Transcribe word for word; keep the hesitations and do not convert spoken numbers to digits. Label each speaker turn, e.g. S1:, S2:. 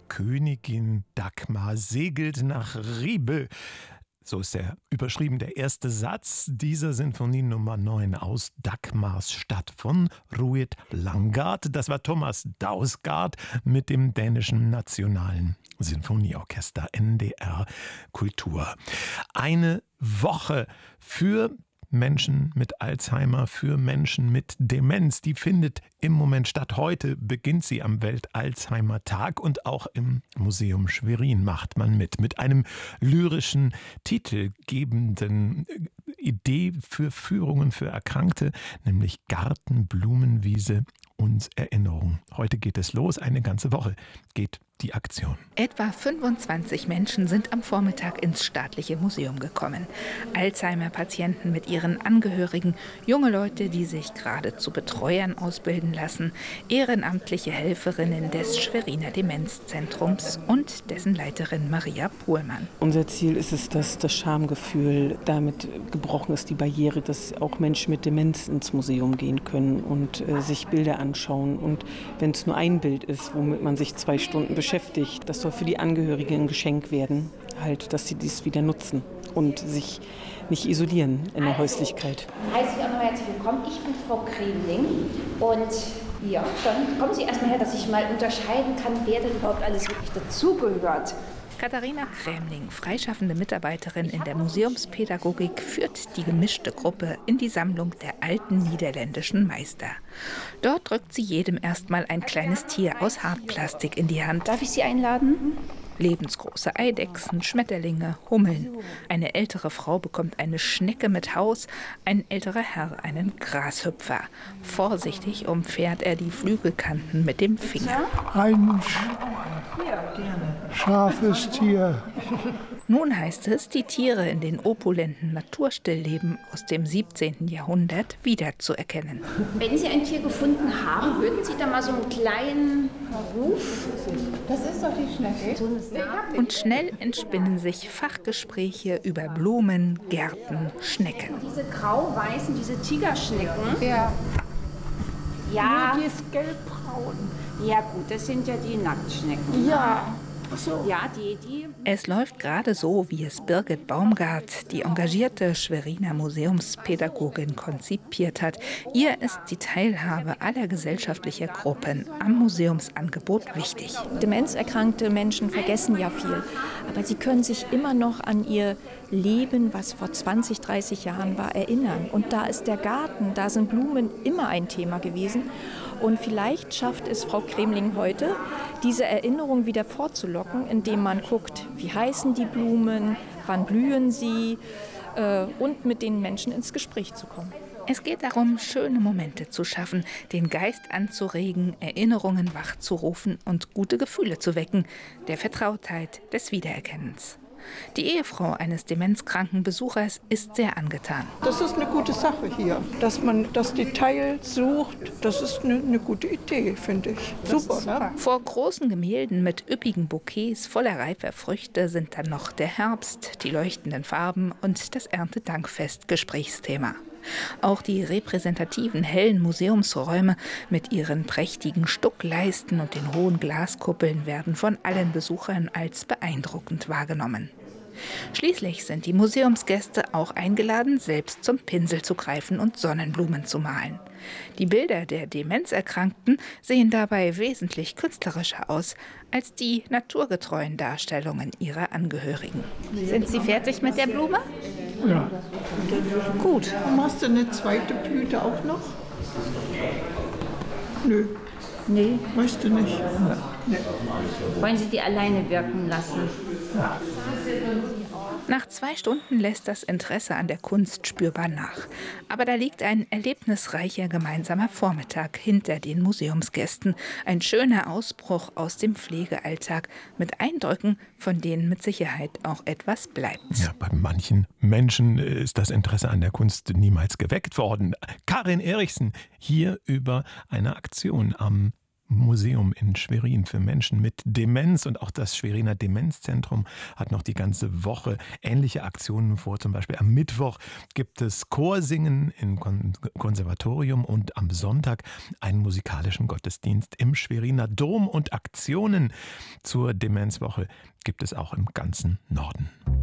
S1: Königin Dagmar segelt nach Ribe. So ist er überschrieben, der erste Satz dieser Sinfonie Nummer neun aus Dagmars Stadt von Rued Langgaard. Das war Thomas Dausgaard mit dem dänischen Nationalen Sinfonieorchester N D R Kultur. Eine Woche für Menschen mit Alzheimer, für Menschen mit Demenz, die findet im Moment statt. Heute beginnt sie am Welt-Alzheimer-Tag und auch im Museum Schwerin macht man mit. Mit einem lyrischen, titelgebenden Idee für Führungen für Erkrankte, nämlich Garten, Blumenwiese und Erinnerung. Heute geht es los, eine ganze Woche geht die Aktion.
S2: Etwa fünfundzwanzig Menschen sind am Vormittag ins Staatliche Museum gekommen. Alzheimer-Patienten mit ihren Angehörigen, junge Leute, die sich gerade zu Betreuern ausbilden lassen, ehrenamtliche Helferinnen des Schweriner Demenzzentrums und dessen Leiterin Maria Pohlmann.
S3: Unser Ziel ist es, dass das Schamgefühl damit gebrochen ist, die Barriere, dass auch Menschen mit Demenz ins Museum gehen können und äh, sich Bilder anschauen. Und wenn es nur ein Bild ist, womit man sich zwei Stunden beschäftigt, das soll für die Angehörigen ein Geschenk werden, halt, dass sie dies wieder nutzen und sich nicht isolieren in der Häuslichkeit.
S4: Heiße ich auch noch herzlich willkommen. Ich bin Frau Kremling und ja, dann kommen Sie erstmal her, dass ich mal unterscheiden kann, wer denn überhaupt alles wirklich dazugehört.
S2: Katharina Krämling, freischaffende Mitarbeiterin in der Museumspädagogik, führt die gemischte Gruppe in die Sammlung der alten niederländischen Meister. Dort drückt sie jedem erstmal ein kleines Tier aus Hartplastik in die Hand.
S4: Darf ich Sie einladen?
S2: Lebensgroße Eidechsen, Schmetterlinge, Hummeln. Eine ältere Frau bekommt eine Schnecke mit Haus, ein älterer Herr einen Grashüpfer. Vorsichtig umfährt er die Flügelkanten mit dem Finger.
S5: Ein scharfes Tier.
S2: Nun heißt es, die Tiere in den opulenten Naturstillleben aus dem siebzehnten Jahrhundert wiederzuerkennen.
S4: Wenn Sie ein Tier gefunden haben, würden Sie da mal so einen kleinen Ruf?
S6: Das ist doch die Schnecke.
S2: Und schnell entspinnen sich Fachgespräche über Blumen, Gärten, Schnecken.
S4: Diese grau-weißen, diese Tigerschnecken.
S6: Ja.
S4: Ja.
S6: Nee, die ist gelbbraun.
S4: Ja gut, das sind ja die Nacktschnecken.
S6: Ja. Ach so.
S4: Ja, die, die.
S2: Es läuft gerade so, wie es Birgit Baumgart, die engagierte Schweriner Museumspädagogin, konzipiert hat. Ihr ist die Teilhabe aller gesellschaftlicher Gruppen am Museumsangebot wichtig.
S7: Demenzerkrankte Menschen vergessen ja viel, aber sie können sich immer noch an ihr Leben, was vor zwanzig, dreißig Jahren war, erinnern. Und da ist der Garten, da sind Blumen immer ein Thema gewesen. Und vielleicht schafft es Frau Kremling heute, diese Erinnerung wieder vorzulocken, indem man guckt, wie heißen die Blumen, wann blühen sie äh, und mit den Menschen ins Gespräch zu kommen.
S2: Es geht darum, schöne Momente zu schaffen, den Geist anzuregen, Erinnerungen wachzurufen und gute Gefühle zu wecken, der Vertrautheit, des Wiedererkennens. Die Ehefrau eines demenzkranken Besuchers ist sehr angetan.
S6: Das ist eine gute Sache hier, dass man das Detail sucht. Das ist eine, eine gute Idee, finde ich. Super.
S2: super. Vor großen Gemälden mit üppigen Bouquets voller reifer Früchte sind dann noch der Herbst, die leuchtenden Farben und das Erntedankfest Gesprächsthema. Auch die repräsentativen hellen Museumsräume mit ihren prächtigen Stuckleisten und den hohen Glaskuppeln werden von allen Besuchern als beeindruckend wahrgenommen. Schließlich sind die Museumsgäste auch eingeladen, selbst zum Pinsel zu greifen und Sonnenblumen zu malen. Die Bilder der Demenzerkrankten sehen dabei wesentlich künstlerischer aus als die naturgetreuen Darstellungen ihrer Angehörigen.
S4: Sind Sie fertig mit der Blume?
S5: Ja.
S6: Gut. Machst du eine zweite Blüte auch noch? Nö.
S4: Nee.
S6: Weißt du nicht? Nee.
S4: Wollen Sie die alleine wirken lassen?
S6: Ja.
S2: Nach zwei Stunden lässt das Interesse an der Kunst spürbar nach. Aber da liegt ein erlebnisreicher gemeinsamer Vormittag hinter den Museumsgästen. Ein schöner Ausbruch aus dem Pflegealltag mit Eindrücken, von denen mit Sicherheit auch etwas bleibt.
S1: Ja, bei manchen Menschen ist das Interesse an der Kunst niemals geweckt worden. Karin Erichsen hier über eine Aktion am Museum in Schwerin für Menschen mit Demenz, und auch das Schweriner Demenzzentrum hat noch die ganze Woche ähnliche Aktionen vor. Zum Beispiel am Mittwoch gibt es Chorsingen im Kon- Konservatorium und am Sonntag einen musikalischen Gottesdienst im Schweriner Dom, und Aktionen zur Demenzwoche gibt es auch im ganzen Norden.